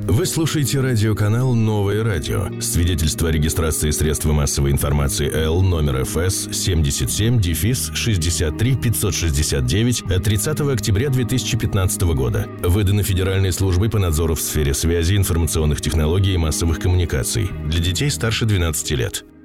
Вы слушаете радиоканал «Новое радио». Свидетельство о регистрации средства массовой информации Л номер ФС 77-63-569 от 30 октября 2015 года. Выдано Федеральной службой по надзору в сфере связи, информационных технологий и массовых коммуникаций для детей старше 12 лет.